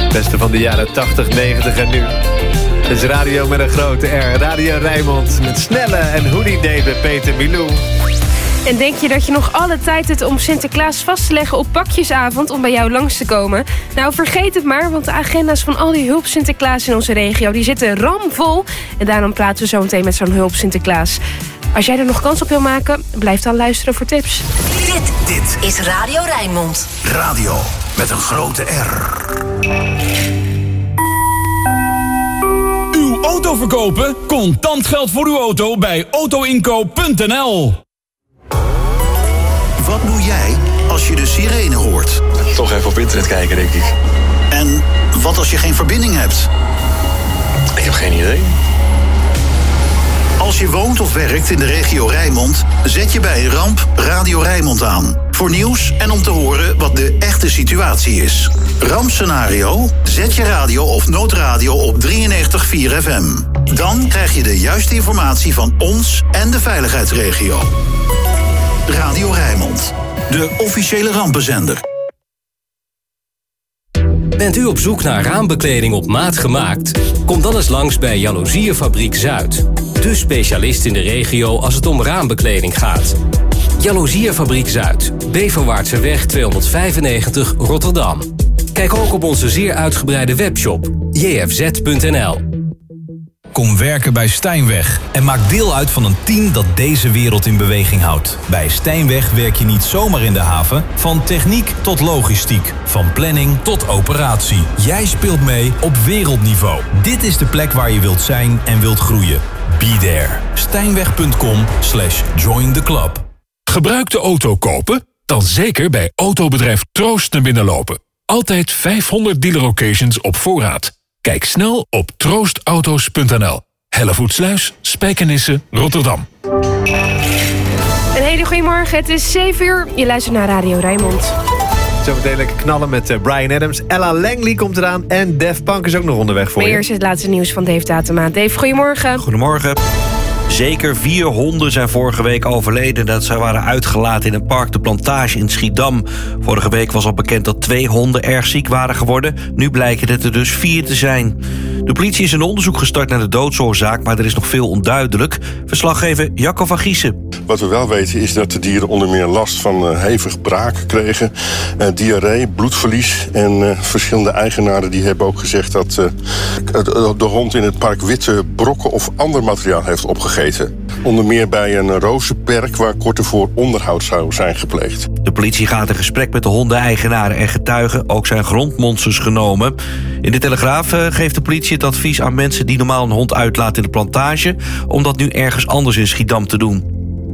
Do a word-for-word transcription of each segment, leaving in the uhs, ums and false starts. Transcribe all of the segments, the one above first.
Beste van de jaren tachtig, negentig en nu. Het is radio met een grote R. Radio Rijnmond met Snelle en Hoodie Day bij Peter Milou. En denk je dat je nog alle tijd hebt om Sinterklaas vast te leggen op pakjesavond om bij jou langs te komen? Nou, vergeet het maar, want de agenda's van al die hulp Sinterklaas in onze regio, die zitten ramvol. En daarom praten we zo meteen met zo'n hulp Sinterklaas. Als jij er nog kans op wil maken, blijf dan luisteren voor tips. Dit, dit is Radio Rijnmond. Radio met een grote R. Uw auto verkopen? Contant geld voor uw auto bij autoinkoop punt n l. Wat doe jij als je de sirene hoort? Toch even op internet kijken, denk ik. En wat als je geen verbinding hebt? Ik heb geen idee. Als je woont of werkt in de regio Rijnmond, zet je bij een ramp Radio Rijnmond aan. Voor nieuws en om te horen wat de echte situatie is. Rampscenario? Zet je radio of noodradio op drieënnegentig komma vier F M. Dan krijg je de juiste informatie van ons en de veiligheidsregio. Radio Rijnmond, de officiële rampenzender. Bent u op zoek naar raambekleding op maat gemaakt? Kom dan eens langs bij Jaloezierfabriek Zuid. De specialist in de regio als het om raambekleding gaat. Jaloezierfabriek Zuid, Beverwaartseweg tweehonderdvijfennegentig Rotterdam. Kijk ook op onze zeer uitgebreide webshop j f z punt n l. Kom werken bij Stijnweg en maak deel uit van een team dat deze wereld in beweging houdt. Bij Stijnweg werk je niet zomaar in de haven, van techniek tot logistiek, van planning tot operatie. Jij speelt mee op wereldniveau. Dit is de plek waar je wilt zijn en wilt groeien. Be there. Stijnweg punt com slash join the club. Gebruikte auto kopen? Dan zeker bij autobedrijf Troost naar binnen lopen. Altijd vijfhonderd dealer occasions op voorraad. Kijk snel op troostauto's punt n l. Hellevoetsluis, Spijkenisse, Rotterdam. Een hele goede morgen, het is zeven uur. Je luistert naar Radio Rijnmond. Zometeen lekker knallen met uh, Bryan Adams. Ella Langley komt eraan en Daft Punk is ook nog onderweg voor maar je. Eerst het laatste nieuws van Dave Datema. Dave, goedemorgen. Goedemorgen. Zeker vier honden zijn vorige week overleden dat ze waren uitgelaten in een park De Plantage in Schiedam. Vorige week was al bekend dat twee honden erg ziek waren geworden. Nu blijken het er dus vier te zijn. De politie is een onderzoek gestart naar de doodsoorzaak, maar er is nog veel onduidelijk. Verslaggever Jacco van Giessen. Wat we wel weten is dat de dieren onder meer last van uh, hevig braak kregen, uh, diarree, bloedverlies. En uh, verschillende eigenaren die hebben ook gezegd dat uh, de hond in het park witte brokken of ander materiaal heeft opgegeten. Onder meer bij een rozenperk waar kort ervoor onderhoud zou zijn gepleegd. De politie gaat in gesprek met de hondeneigenaren en getuigen. Ook zijn grondmonsters genomen. In de Telegraaf uh, geeft de politie het advies aan mensen die normaal een hond uitlaten in de Plantage om dat nu ergens anders in Schiedam te doen.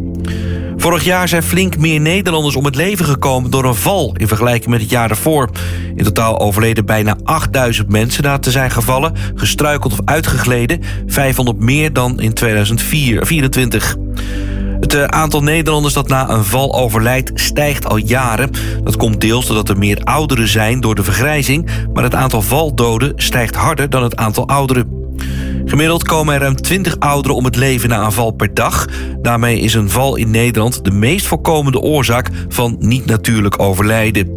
Vorig jaar zijn flink meer Nederlanders om het leven gekomen door een val in vergelijking met het jaar ervoor. In totaal overleden bijna achtduizend mensen na te zijn gevallen, gestruikeld of uitgegleden. vijfhonderd meer dan in tweeduizend vierentwintig. Het aantal Nederlanders dat na een val overlijdt stijgt al jaren. Dat komt deels doordat er meer ouderen zijn door de vergrijzing, maar het aantal valdoden stijgt harder dan het aantal ouderen. Gemiddeld komen er ruim twintig ouderen om het leven na een val per dag. Daarmee is een val in Nederland de meest voorkomende oorzaak van niet-natuurlijk overlijden.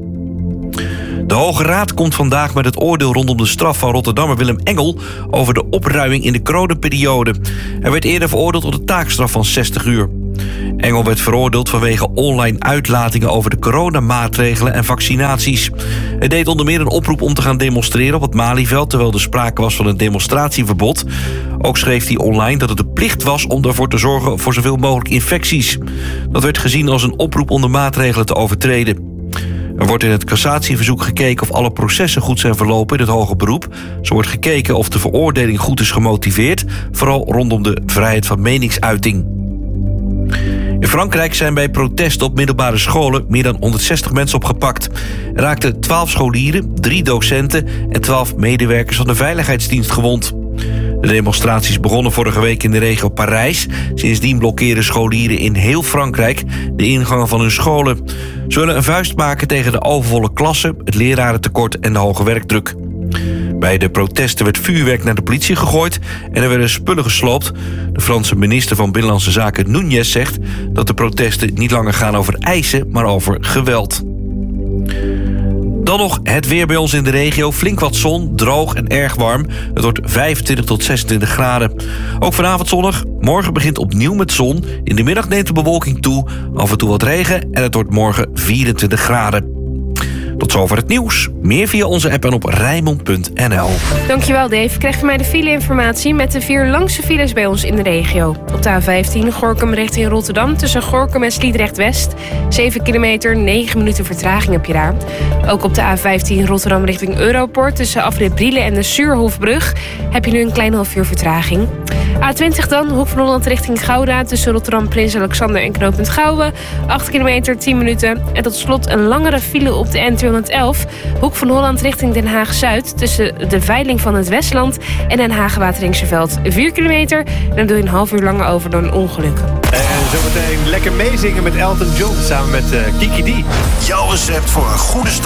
De Hoge Raad komt vandaag met het oordeel rondom de straf van Rotterdammer Willem Engel over de opruiming in de coronaperiode. Hij werd eerder veroordeeld tot een taakstraf van zestig uur. Engel werd veroordeeld vanwege online uitlatingen over de coronamaatregelen en vaccinaties. Hij deed onder meer een oproep om te gaan demonstreren op het Malieveld, terwijl er sprake was van een demonstratieverbod. Ook schreef hij online dat het de plicht was om ervoor te zorgen voor zoveel mogelijk infecties. Dat werd gezien als een oproep om de maatregelen te overtreden. Er wordt in het cassatieverzoek gekeken of alle processen goed zijn verlopen in het hoger beroep. Zo wordt gekeken of de veroordeling goed is gemotiveerd, vooral rondom de vrijheid van meningsuiting. In Frankrijk zijn bij protesten op middelbare scholen meer dan honderdzestig mensen opgepakt. Er raakten twaalf scholieren, drie docenten en twaalf medewerkers van de veiligheidsdienst gewond. De demonstraties begonnen vorige week in de regio Parijs. Sindsdien blokkeren scholieren in heel Frankrijk de ingangen van hun scholen. Ze willen een vuist maken tegen de overvolle klassen, het lerarentekort en de hoge werkdruk. Bij de protesten werd vuurwerk naar de politie gegooid en er werden spullen gesloopt. De Franse minister van Binnenlandse Zaken Núñez zegt dat de protesten niet langer gaan over eisen, maar over geweld. Dan nog het weer bij ons in de regio. Flink wat zon, droog en erg warm. Het wordt vijfentwintig tot zesentwintig graden. Ook vanavond zonnig. Morgen begint opnieuw met zon. In de middag neemt de bewolking toe. Af en toe wat regen en het wordt morgen vierentwintig graden. Tot zover het nieuws. Meer via onze app en op Rijnmond punt n l. Dankjewel Dave. Krijg je mij de file-informatie met de vier langste files bij ons in de regio. Op de A vijftien Gorinchem richting Rotterdam tussen Gorinchem en Sliedrecht-West. zeven kilometer, negen minuten vertraging heb je daar. Ook op de A vijftien Rotterdam richting Europort tussen Afrit Brielen en de Suurhofbrug heb je nu een klein half uur vertraging. A twintig dan, Hoek van Holland richting Gouda tussen Rotterdam, Prins Alexander en knooppunt Gouwen. acht kilometer, tien minuten. En tot slot een langere file op de N tweehonderdelf. Hoek van Holland richting Den Haag-Zuid tussen de Veiling van het Westland en Den Haag-Wateringse-Veld. vier kilometer. En dan doe je een half uur langer over dan een ongeluk. En zometeen lekker meezingen met Elton John samen met uh, Kiki D. Jouw recept voor een goede start